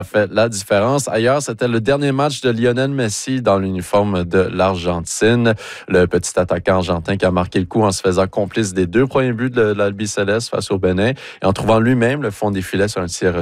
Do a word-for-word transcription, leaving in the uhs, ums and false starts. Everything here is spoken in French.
fait la différence. Ailleurs, c'était le dernier match de Lionel Messi dans l'uniforme de l'Argentine. Le petit attaquant argentin qui a marqué le coup en se faisant complice des deux premiers buts de l'Albiceleste face au Bénin et en trouvant lui-même le fond des filets sur un tir